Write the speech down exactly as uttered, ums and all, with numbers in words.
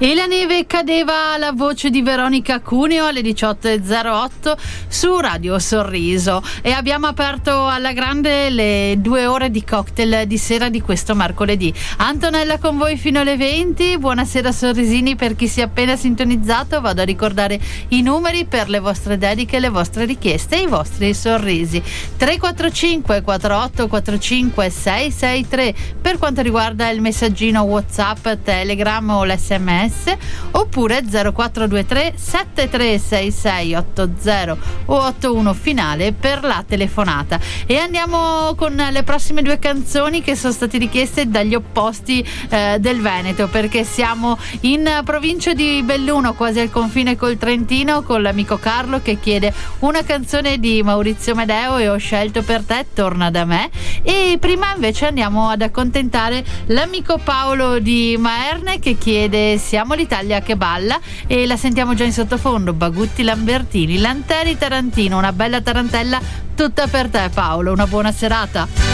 E la neve cadeva, la voce di Veronica Cuneo alle diciotto e zero otto su Radio Sorriso, e abbiamo aperto alla grande le due ore di cocktail di sera di questo mercoledì. Antonella con voi fino alle venti. Buonasera sorrisini, per chi si è appena sintonizzato vado a ricordare i numeri per le vostre dediche, le vostre richieste e i vostri sorrisi. Tre quattro cinque quattro otto quattro cinque sei sei tre per quanto riguarda il messaggino WhatsApp, Telegram o l'esse emme esse, oppure zero quattro due tre sette tre sei sei otto zero o ottantuno finale per la telefonata. E andiamo con le prossime due canzoni che sono state richieste dagli opposti eh, del Veneto, perché siamo in provincia di Belluno, quasi al confine col Trentino, con l'amico Carlo che chiede una canzone di Maurizio Medeo e Ho scelto per te Torna da me. E prima invece andiamo ad accontentare l'amico Paolo di Maerne che chiede Siamo l'Italia che balla, e la sentiamo già in sottofondo, Bagutti Lambertini, Lanteri Tarantino, una bella tarantella tutta per te Paolo, una buona serata.